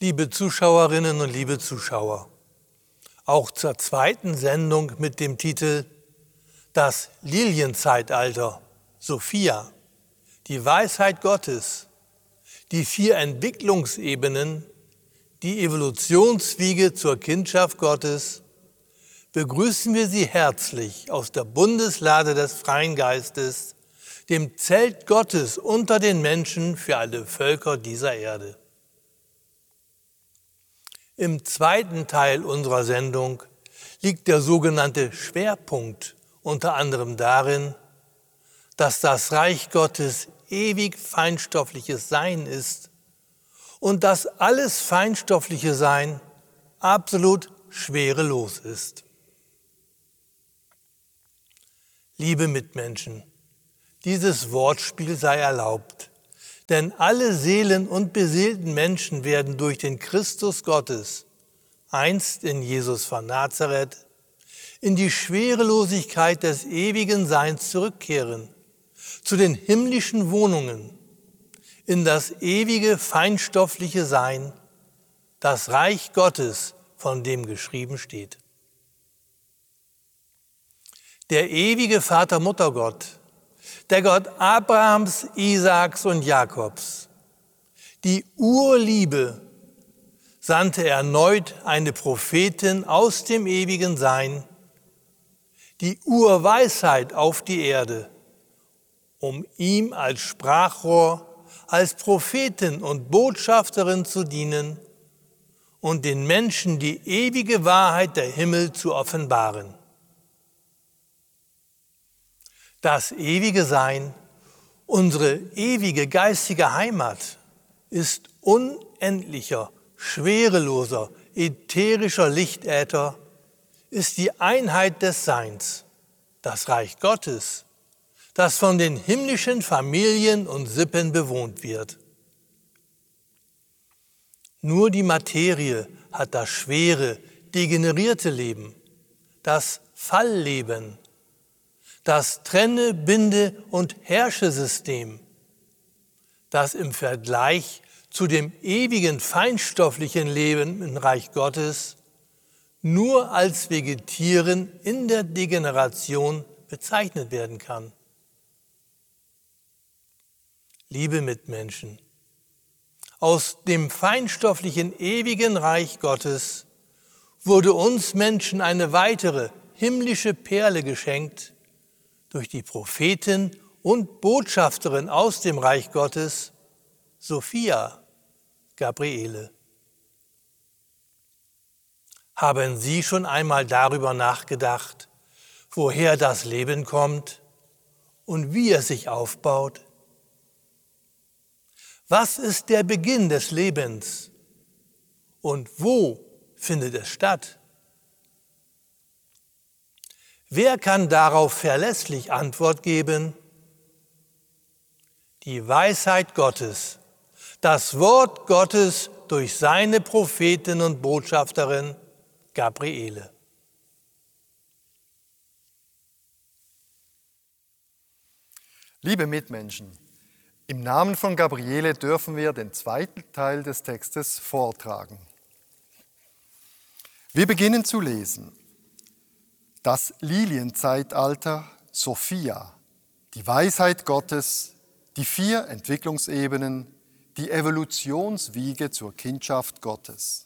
Liebe Zuschauerinnen und liebe Zuschauer, auch zur zweiten Sendung mit dem Titel Das Lilienzeitalter, Sophia, die Weisheit Gottes, die 4 Entwicklungsebenen, die Evolutionswiege zur Kindschaft Gottes, begrüßen wir Sie herzlich aus der Bundeslade des Freien Geistes, dem Zelt Gottes unter den Menschen für alle Völker dieser Erde. Im zweiten Teil unserer Sendung liegt der sogenannte Schwerpunkt unter anderem darin, dass das Reich Gottes ewig feinstoffliches Sein ist und dass alles feinstoffliche Sein absolut schwerelos ist. Liebe Mitmenschen, dieses Wortspiel sei erlaubt. Denn alle Seelen und beseelten Menschen werden durch den Christus Gottes, einst in Jesus von Nazareth, in die Schwerelosigkeit des ewigen Seins zurückkehren, zu den himmlischen Wohnungen, in das ewige feinstoffliche Sein, das Reich Gottes, von dem geschrieben steht. Der ewige Vater-Mutter-Gott, der Gott Abrahams, Isaaks und Jakobs, die Urliebe, sandte erneut eine Prophetin aus dem ewigen Sein, die Urweisheit auf die Erde, um ihm als Sprachrohr, als Prophetin und Botschafterin zu dienen und den Menschen die ewige Wahrheit der Himmel zu offenbaren. Das ewige Sein, unsere ewige geistige Heimat, ist unendlicher, schwereloser, ätherischer Lichtäther, ist die Einheit des Seins, das Reich Gottes, das von den himmlischen Familien und Sippen bewohnt wird. Nur die Materie hat das schwere, degenerierte Leben, das Fallleben, das Trenne-, Binde- und Herrschesystem, das im Vergleich zu dem ewigen feinstofflichen Leben im Reich Gottes nur als Vegetieren in der Degeneration bezeichnet werden kann. Liebe Mitmenschen, aus dem feinstofflichen ewigen Reich Gottes wurde uns Menschen eine weitere himmlische Perle geschenkt, durch die Prophetin und Botschafterin aus dem Reich Gottes, Sophia, Gabriele. Haben Sie schon einmal darüber nachgedacht, woher das Leben kommt und wie es sich aufbaut? Was ist der Beginn des Lebens und wo findet es statt? Wer kann darauf verlässlich Antwort geben? Die Weisheit Gottes, das Wort Gottes durch seine Prophetin und Botschafterin Gabriele. Liebe Mitmenschen, im Namen von Gabriele dürfen wir den zweiten Teil des Textes vortragen. Wir beginnen zu lesen. Das Lilienzeitalter, Sophia, die Weisheit Gottes, die 4 Entwicklungsebenen, die Evolutionswiege zur Kindschaft Gottes.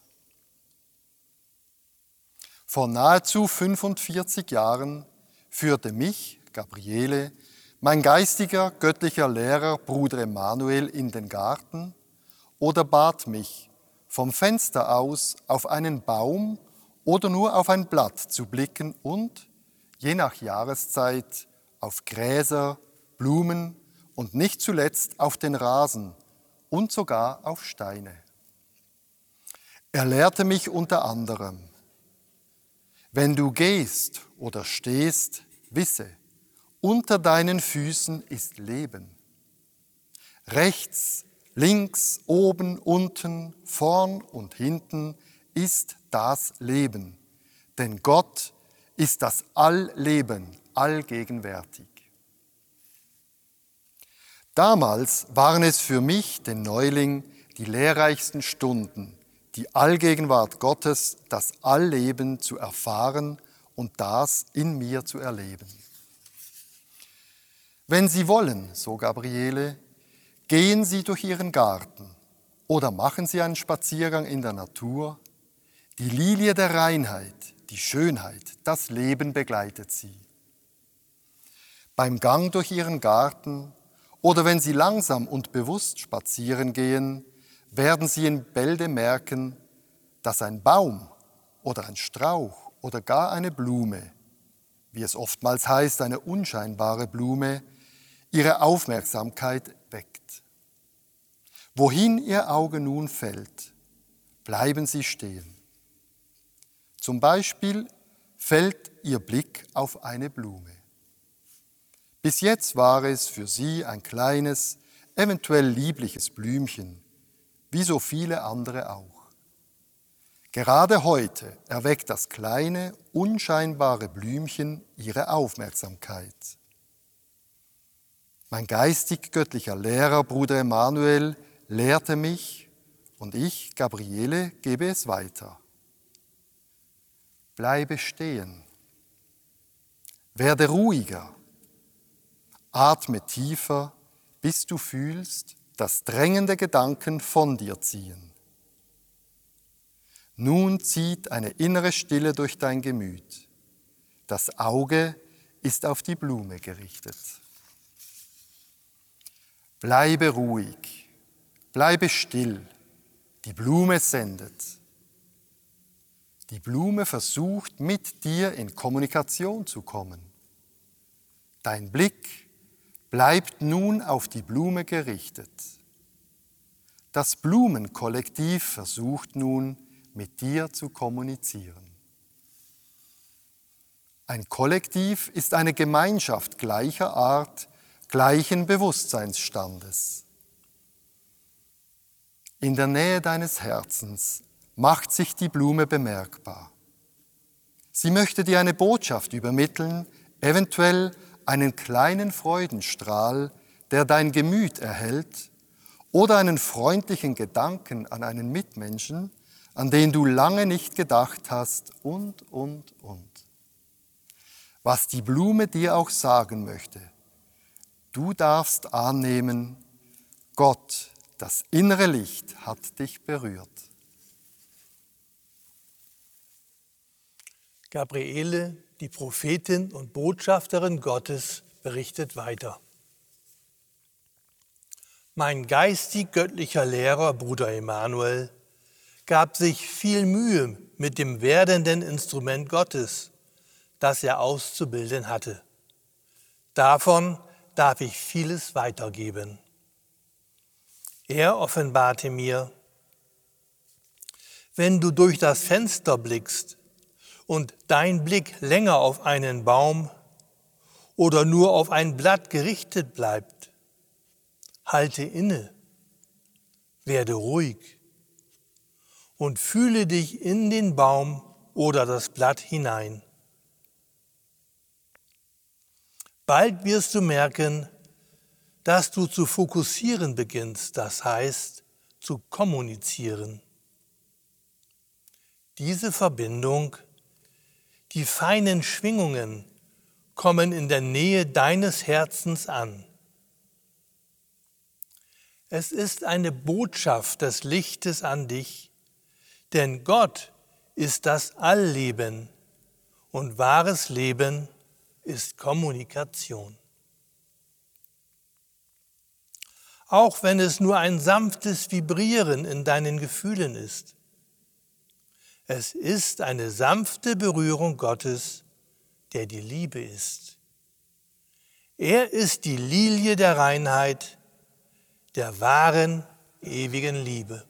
Vor nahezu 45 Jahren führte mich, Gabriele, mein geistiger, göttlicher Lehrer, Bruder Emanuel, in den Garten oder bat mich, vom Fenster aus auf einen Baum oder nur auf ein Blatt zu blicken und, je nach Jahreszeit, auf Gräser, Blumen und nicht zuletzt auf den Rasen und sogar auf Steine. Er lehrte mich unter anderem: Wenn du gehst oder stehst, wisse, unter deinen Füßen ist Leben. Rechts, links, oben, unten, vorn und hinten ist das Leben, denn Gott ist das Allleben, allgegenwärtig. Damals waren es für mich, den Neuling, die lehrreichsten Stunden, die Allgegenwart Gottes, das Allleben zu erfahren und das in mir zu erleben. Wenn Sie wollen, so Gabriele, gehen Sie durch Ihren Garten oder machen Sie einen Spaziergang in der Natur. Die Lilie der Reinheit, die Schönheit, das Leben begleitet Sie. Beim Gang durch Ihren Garten oder wenn Sie langsam und bewusst spazieren gehen, werden Sie in Bälde merken, dass ein Baum oder ein Strauch oder gar eine Blume, wie es oftmals heißt, eine unscheinbare Blume, Ihre Aufmerksamkeit weckt. Wohin Ihr Auge nun fällt, bleiben Sie stehen. Zum Beispiel fällt Ihr Blick auf eine Blume. Bis jetzt war es für Sie ein kleines, eventuell liebliches Blümchen, wie so viele andere auch. Gerade heute erweckt das kleine, unscheinbare Blümchen Ihre Aufmerksamkeit. Mein geistig-göttlicher Lehrer, Bruder Emanuel, lehrte mich und ich, Gabriele, gebe es weiter. Bleibe stehen. Werde ruhiger. Atme tiefer, bis du fühlst, dass drängende Gedanken von dir ziehen. Nun zieht eine innere Stille durch dein Gemüt. Das Auge ist auf die Blume gerichtet. Bleibe ruhig, bleibe still. Die Blume sendet. Die Blume versucht, mit dir in Kommunikation zu kommen. Dein Blick bleibt nun auf die Blume gerichtet. Das Blumenkollektiv versucht nun, mit dir zu kommunizieren. Ein Kollektiv ist eine Gemeinschaft gleicher Art, gleichen Bewusstseinsstandes. In der Nähe deines Herzens macht sich die Blume bemerkbar. Sie möchte dir eine Botschaft übermitteln, eventuell einen kleinen Freudenstrahl, der dein Gemüt erhält, oder einen freundlichen Gedanken an einen Mitmenschen, an den du lange nicht gedacht hast und. Was die Blume dir auch sagen möchte, du darfst annehmen, Gott, das innere Licht hat dich berührt. Gabriele, die Prophetin und Botschafterin Gottes, berichtet weiter. Mein geistig-göttlicher Lehrer, Bruder Emanuel, gab sich viel Mühe mit dem werdenden Instrument Gottes, das er auszubilden hatte. Davon darf ich vieles weitergeben. Er offenbarte mir, wenn du durch das Fenster blickst und dein Blick länger auf einen Baum oder nur auf ein Blatt gerichtet bleibt, halte inne, werde ruhig und fühle dich in den Baum oder das Blatt hinein. Bald wirst du merken, dass du zu fokussieren beginnst, das heißt zu kommunizieren. Diese Verbindung, die feinen Schwingungen kommen in der Nähe deines Herzens an. Es ist eine Botschaft des Lichtes an dich, denn Gott ist das Allleben und wahres Leben ist Kommunikation. Auch wenn es nur ein sanftes Vibrieren in deinen Gefühlen ist. Es ist eine sanfte Berührung Gottes, der die Liebe ist. Er ist die Lilie der Reinheit, der wahren, ewigen Liebe.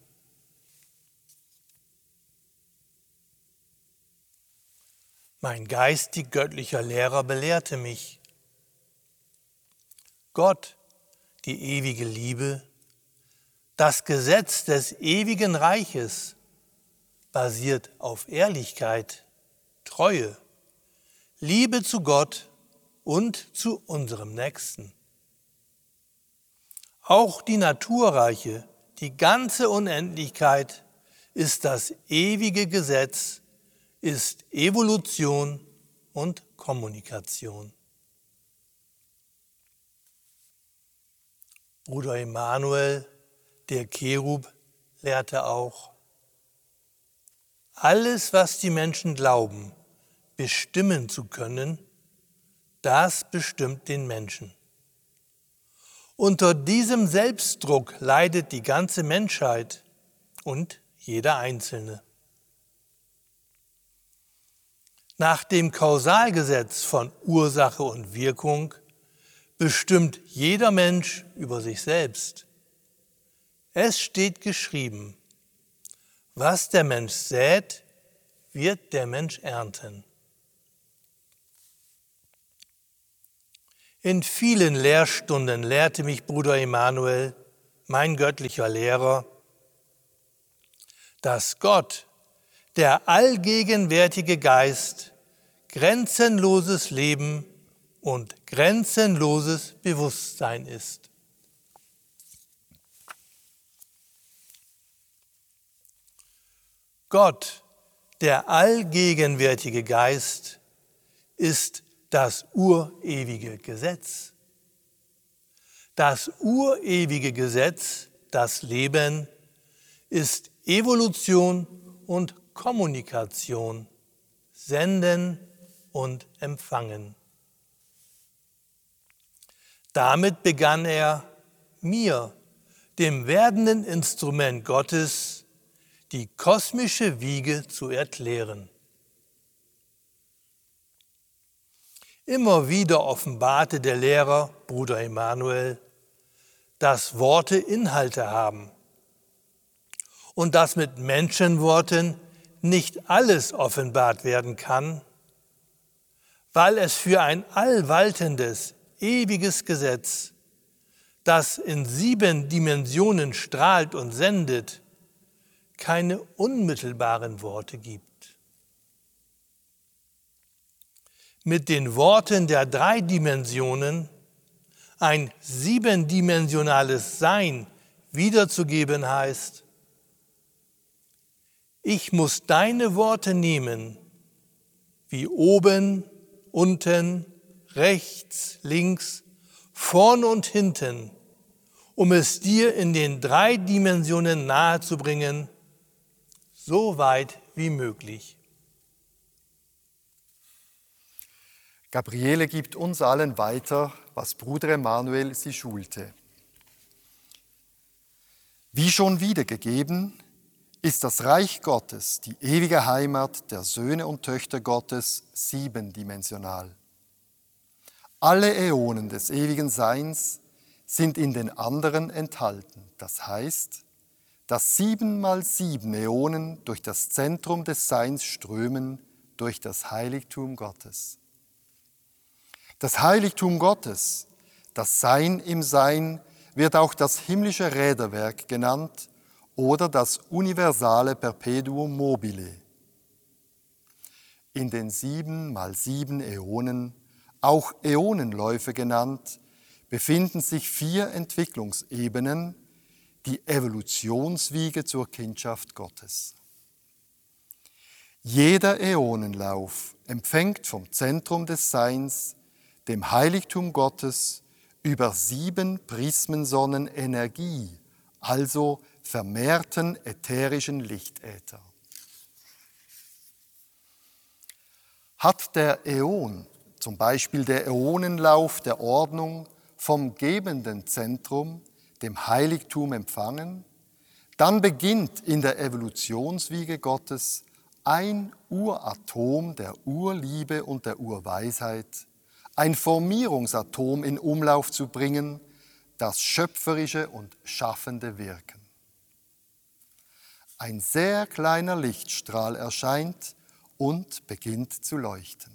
Mein geistig-göttlicher Lehrer belehrte mich, Gott, die ewige Liebe, das Gesetz des ewigen Reiches, basiert auf Ehrlichkeit, Treue, Liebe zu Gott und zu unserem Nächsten. Auch die Naturreiche, die ganze Unendlichkeit ist das ewige Gesetz, ist Evolution und Kommunikation. Bruder Emanuel, der Cherub, lehrte auch: Alles, was die Menschen glauben, bestimmen zu können, das bestimmt den Menschen. Unter diesem Selbstdruck leidet die ganze Menschheit und jeder Einzelne. Nach dem Kausalgesetz von Ursache und Wirkung bestimmt jeder Mensch über sich selbst. Es steht geschrieben: Was der Mensch sät, wird der Mensch ernten. In vielen Lehrstunden lehrte mich Bruder Emanuel, mein göttlicher Lehrer, dass Gott, der allgegenwärtige Geist, grenzenloses Leben und grenzenloses Bewusstsein ist. Gott, der allgegenwärtige Geist, ist das urewige Gesetz. Das urewige Gesetz, das Leben, ist Evolution und Kommunikation, Senden und Empfangen. Damit begann er, mir, dem werdenden Instrument Gottes, die kosmische Wiege zu erklären. Immer wieder offenbarte der Lehrer, Bruder Emanuel, dass Worte Inhalte haben und dass mit Menschenworten nicht alles offenbart werden kann, weil es für ein allwaltendes, ewiges Gesetz, das in 7 Dimensionen strahlt und sendet, keine unmittelbaren Worte gibt. Mit den Worten der 3 Dimensionen ein 7-dimensionales Sein wiederzugeben heißt: Ich muss deine Worte nehmen, wie oben, unten, rechts, links, vorn und hinten, um es dir in den 3 Dimensionen nahezubringen, so weit wie möglich. Gabriele gibt uns allen weiter, was Bruder Emanuel sie schulte. Wie schon wiedergegeben, ist das Reich Gottes, die ewige Heimat der Söhne und Töchter Gottes, 7-dimensional. Alle Äonen des ewigen Seins sind in den anderen enthalten. Das heißt, dass 7 mal 7 Äonen durch das Zentrum des Seins strömen, durch das Heiligtum Gottes. Das Heiligtum Gottes, das Sein im Sein, wird auch das himmlische Räderwerk genannt oder das universale Perpetuum mobile. In den 7 mal 7 Äonen, auch Äonenläufe genannt, befinden sich 4 Entwicklungsebenen, die Evolutionswiege zur Kindschaft Gottes. Jeder Äonenlauf empfängt vom Zentrum des Seins, dem Heiligtum Gottes, über 7 Prismensonnen Energie, also vermehrten ätherischen Lichtäther. Hat der Äon, zum Beispiel der Äonenlauf der Ordnung, vom gebenden Zentrum, dem Heiligtum empfangen, dann beginnt in der Evolutionswiege Gottes ein Uratom der Urliebe und der Urweisheit, ein Formierungsatom in Umlauf zu bringen, das schöpferische und schaffende Wirken. Ein sehr kleiner Lichtstrahl erscheint und beginnt zu leuchten.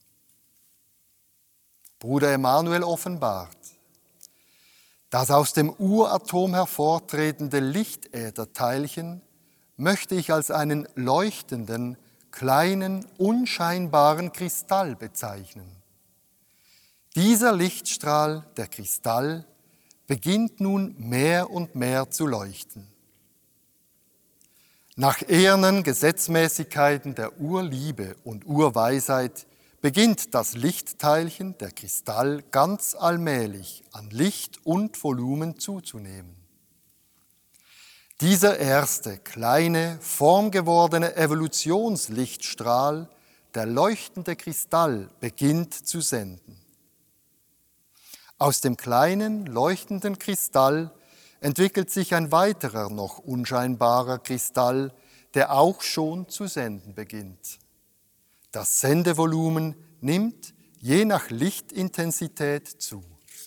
Bruder Emanuel offenbart: Das aus dem Uratom hervortretende Lichtätherteilchen möchte ich als einen leuchtenden, kleinen, unscheinbaren Kristall bezeichnen. Dieser Lichtstrahl, der Kristall, beginnt nun mehr und mehr zu leuchten. Nach ehernen Gesetzmäßigkeiten der Urliebe und Urweisheit beginnt das Lichtteilchen, der Kristall, ganz allmählich an Licht und Volumen zuzunehmen. Dieser erste, kleine, formgewordene Evolutionslichtstrahl, der leuchtende Kristall, beginnt zu senden. Aus dem kleinen, leuchtenden Kristall entwickelt sich ein weiterer, noch unscheinbarer Kristall, der auch schon zu senden beginnt. Das Sendevolumen nimmt je nach Lichtintensität zu.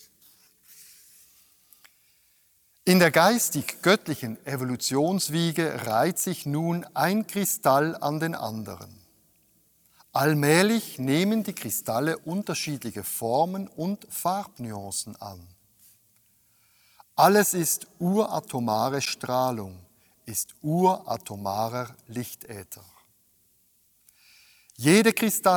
In der geistig-göttlichen Evolutionswiege reiht sich nun ein Kristall an den anderen. Allmählich nehmen die Kristalle unterschiedliche Formen und Farbnuancen an. Alles ist uratomare Strahlung, ist uratomarer Lichtäther. Jede